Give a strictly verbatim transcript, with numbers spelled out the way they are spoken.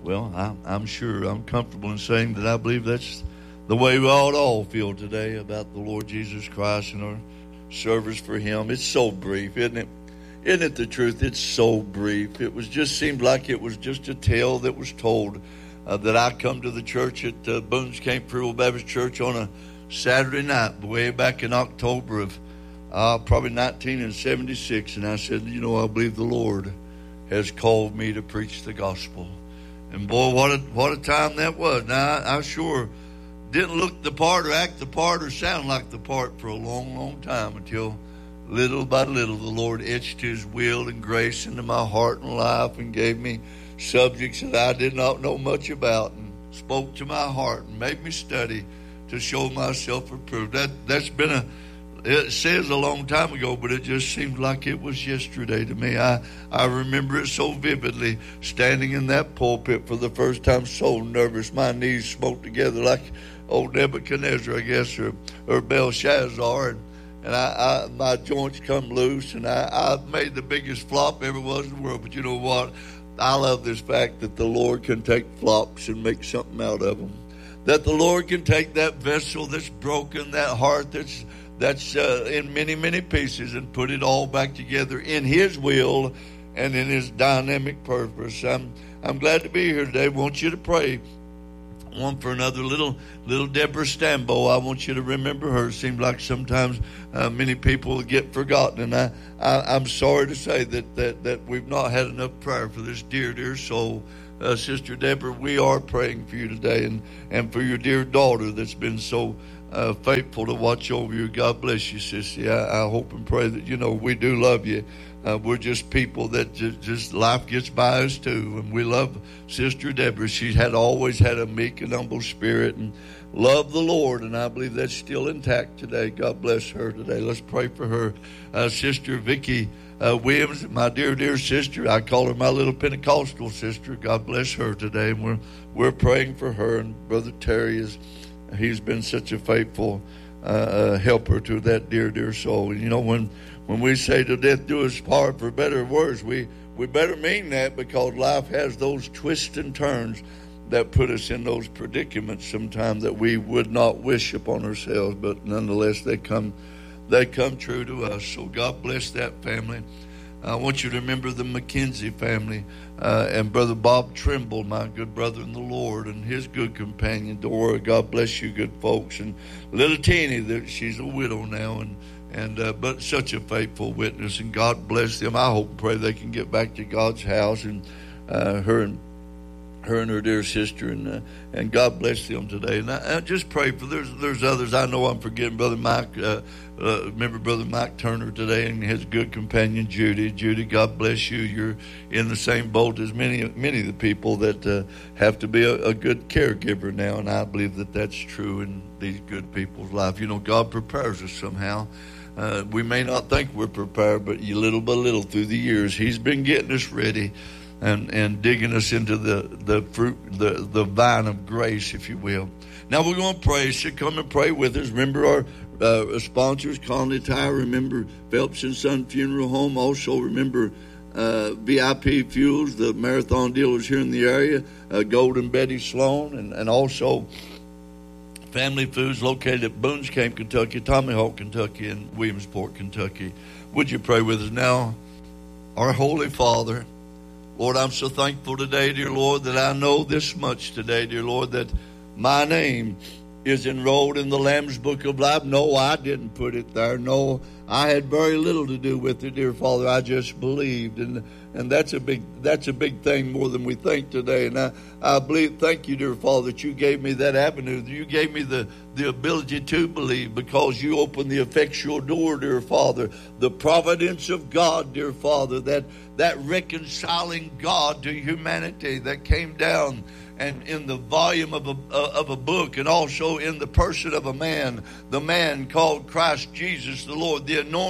Well, I, I'm sure I'm comfortable in saying that I believe that's the way we ought to all feel today about the Lord Jesus Christ and our service for Him. It's so brief, isn't it? Isn't it the truth? It's so brief. It was just seemed like it was just a tale that was told uh, that I come to the church at uh, Boone's Camp Free Will Baptist Church on a Saturday night way back in October of uh, probably nineteen seventy-six, and I said, you know, I believe the Lord has called me to preach the gospel. And boy, what a what a time that was. Now, I, I sure didn't look the part or act the part or sound like the part for a long, long time until little by little the Lord etched His will and grace into my heart and life and gave me subjects that I did not know much about and spoke to my heart and made me study to show myself approved. That, that's been a It says a long time ago, but it just seemed like it was yesterday to me. I, I remember it so vividly, standing in that pulpit for the first time, so nervous. My knees smote together like old Nebuchadnezzar, I guess, or, or Belshazzar. And, and I, I, my joints come loose, and I, I made the biggest flop ever was in the world. But you know what? I love this fact that the Lord can take flops and make something out of them. That the Lord can take that vessel that's broken, that heart that's that's uh, in many, many pieces, and put it all back together in His will and in His dynamic purpose. I'm I'm glad to be here today. I want you to pray one for another little little Deborah Stambo. I want you to remember her. It seems like sometimes uh, many people get forgotten, and I, I I'm sorry to say that that that we've not had enough prayer for this dear dear soul. Uh, Sister Deborah, we are praying for you today, and, and for your dear daughter that's been so uh, faithful to watch over you. God bless you, sissy. I, I hope and pray that, you know, we do love you. Uh, we're just people that just, just life gets by us too, and we love Sister Deborah. She's had always had a meek and humble spirit and loved the Lord, and I believe that's still intact today. God bless her today. Let's pray for her. Uh, Sister Vicki Uh, Williams, my dear, dear sister. I call her my little Pentecostal sister. God bless her today. And we're, we're praying for her. And Brother Terry, is he's been such a faithful uh, helper to that dear, dear soul. And you know, when, when we say to death do us part, for better or worse, we, we better mean that, because life has those twists and turns that put us in those predicaments sometimes that we would not wish upon ourselves, but nonetheless they come They come true to us. So God bless that family. I want you to remember the McKenzie family uh, and Brother Bob Trimble, my good brother in the Lord, and his good companion, Dora. God bless you, good folks. And little Teeny, that she's a widow now, and and uh, but such a faithful witness. And God bless them. I hope and pray they can get back to God's house, and uh, her and her and her dear sister, and uh, and God bless them today. And I, I just pray for there's there's others. I know I'm forgetting Brother Mike. Uh, uh, remember Brother Mike Turner today, and his good companion Judy. Judy, God bless you. You're in the same boat as many many of the people that uh, have to be a, a good caregiver now, and I believe that that's true in these good people's life. You know, God prepares us somehow. Uh, we may not think we're prepared, but little by little through the years, He's been getting us ready. And, and digging us into the, the fruit, the, the vine of grace, if you will. Now we're going to pray. So come and pray with us. Remember our uh, sponsors, Conley Tire. Remember Phelps and Son Funeral Home. Also remember uh, V I P Fuels, the marathon dealers here in the area, uh, Golden Betty Sloan, and, and also Family Foods located at Boone's Camp, Kentucky, Tommy Hawk, Kentucky, and Williamsport, Kentucky. Would you pray with us now? Our Holy Father, Lord, I'm so thankful today, dear Lord, that I know this much today, dear Lord, that my name is enrolled in the Lamb's Book of Life. No, I didn't put it there. No, I had very little to do with it, dear Father. I just believed, and and that's a big that's a big thing, more than we think today. And I, I believe, thank you, dear Father, that you gave me that avenue. You gave me the, the ability to believe, because you opened the effectual door, dear Father. The providence of God, dear Father, that that reconciling God to humanity that came down, and in the volume of a of a book, and also in the person of a man, the man called Christ Jesus the Lord, the anointed